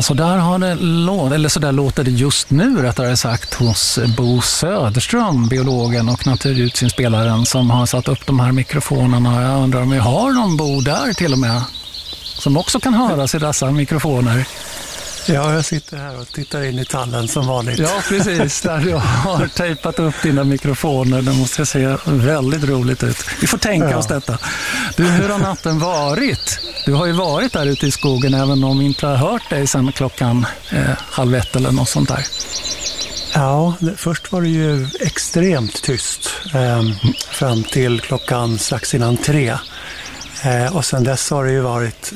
Så där har det eller så där låter det just nu rättare sagt hos Bo Söderström, biologen och naturljudsinspelaren som har satt upp de här mikrofonerna. Jag undrar om vi har någon Bo där till och med som också kan höras i dessa mikrofoner. Ja, jag sitter här och tittar in i tallen som vanligt. Ja, precis. Där jag har tejpat upp dina mikrofoner. Det måste se väldigt roligt ut. Vi får tänka oss detta. Du, hur har natten varit? Du har ju varit där ute i skogen även om vi inte har hört dig sedan klockan 12:30 eller något sånt där. Ja, först var det ju extremt tyst fram till klockan strax innan 3. Och sen dess har det ju varit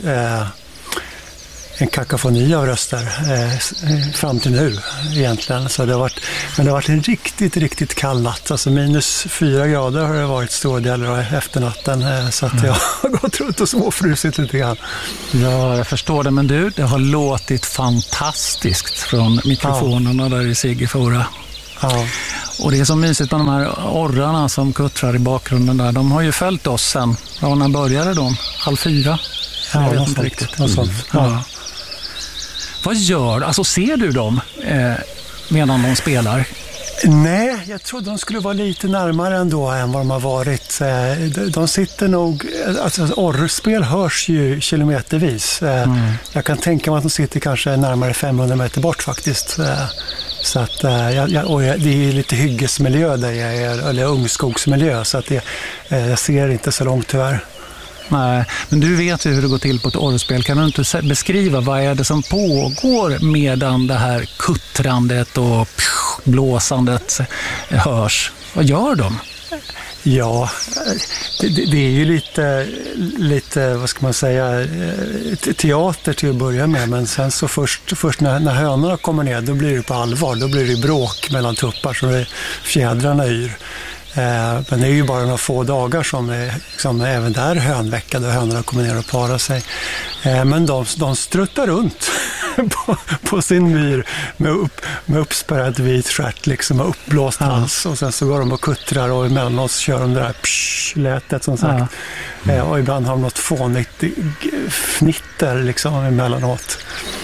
en kakafoni av röster fram till nu egentligen. Så det har varit en riktigt kall natt. Alltså -4 grader har det varit stora delar av efternatten. Så att jag har gått runt och småfrusit lite grann. Ja, jag förstår det. Men du, det har låtit fantastiskt från mikrofonerna där i Sigefora. Ja. Och det är så mysigt med de här orrarna som kuttrar i bakgrunden där. De har ju följt oss sen. Ja, när började de? 3:30? Jag vet inte riktigt. Ja. Vad gör du? Alltså ser du dem medan de spelar? Nej, jag trodde de skulle vara lite närmare ändå än vad de har varit. De sitter nog, alltså orrspel hörs ju kilometervis. Jag kan tänka mig att de sitter kanske närmare 500 meter bort faktiskt. Så att, det är lite hyggesmiljö där jag är, eller ungskogsmiljö, så att jag ser inte så långt tyvärr. Nej, men du vet ju hur det går till på ett orrspel. Kan du inte beskriva vad är det som pågår medan det här kuttrandet och blåsandet hörs? Vad gör de? Ja, det är ju lite, vad ska man säga, teater till att börja med, men sen så först när hönorna kommer ner, då blir det på allvar, då blir det bråk mellan tuppar så fjädrarna yr. Men det är ju bara några få dagar som även där hönväckade och hönorna kommer ner och parar sig. Men de struttar runt på sin myr med uppspärrad vit stjärt liksom, och uppblåst hals, och sen så går de och kuttrar och emellanåt kör de det där lätet som sagt. Och ibland har de något fånigt fnitter liksom emellanåt.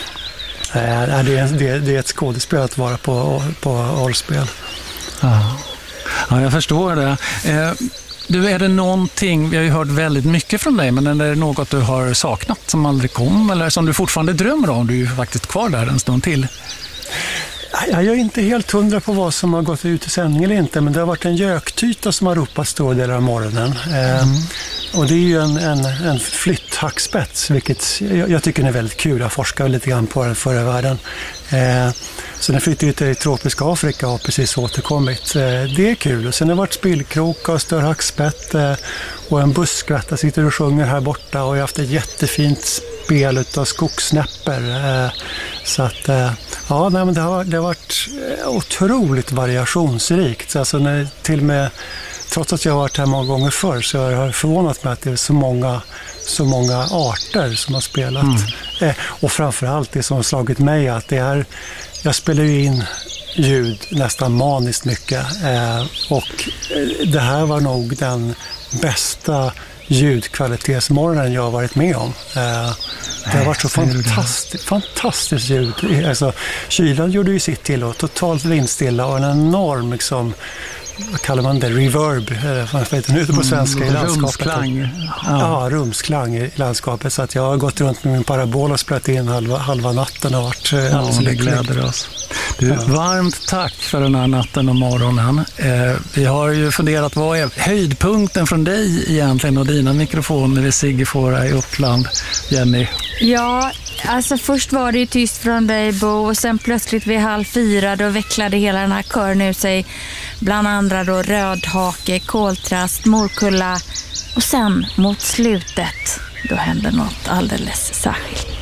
Det är ett skådespel att vara på orrspel. Ja, jag förstår det. Du, är det någonting, vi har ju hört väldigt mycket från dig, men är det något du har saknat som aldrig kom eller som du fortfarande drömmer om? Du är ju faktiskt kvar där en stund till. Jag är inte helt 100 på vad som har gått ut i sändning eller inte, men det har varit en göktyta som har ropat stora delar av morgonen. Och det är ju en flytthackspets, vilket jag tycker är väldigt kul. Jag forskar lite grann på den förra världen. Så den flyttade till tropiska Afrika och har precis återkommit. Det är kul. Och sen har det varit spillkroka och större hackspett och en buskvätta sitter och sjunger här borta, och jag har haft ett jättefint spel av skogsnäpper. Så att men det har varit otroligt variationsrikt. Alltså till och med, trots att jag har varit här många gånger förr, så har jag förvånat mig att det är så många arter som har spelat. Och framförallt det som har slagit mig att jag spelar ju in ljud nästan maniskt mycket. Och det här var nog den bästa ljudkvalitetsmorgonen jag har varit med om. Det har varit så fantastiskt ljud. Alltså, kylan gjorde ju sitt till och totalt vindstilla och en enorm liksom, vad kallar man det? Reverb, vad heter det nu på svenska, i landskapet. Rumsklang. Ja, rumsklang i landskapet. Så att jag har gått runt med min parabol och spelat in halva natten och varit det gläder oss. Du, varmt tack för den här natten och morgonen. Vi har ju funderat, vad är höjdpunkten från dig egentligen och dina mikrofoner i Sigefora i Uppland, Jenny? Ja, alltså först var det ju tyst från dig, Bo, och sen plötsligt vid 3:30 då vecklade hela den här kören ut sig, bland andra då rödhake, koltrast, morkulla, och sen mot slutet då hände något alldeles särskilt.